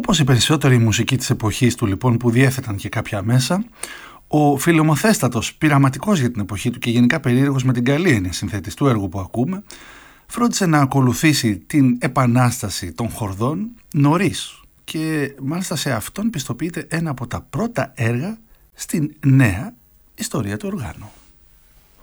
Όπως οι περισσότεροι μουσικοί της εποχής του λοιπόν που διέθεταν και κάποια μέσα, ο φιλομοθέστατος, πειραματικός για την εποχή του και γενικά περίεργος με την καλή έννοια συνθέτης του έργου που ακούμε, φρόντισε να ακολουθήσει την επανάσταση των χορδών νωρίς και μάλιστα σε αυτόν πιστοποιείται ένα από τα πρώτα έργα στην νέα ιστορία του οργάνου.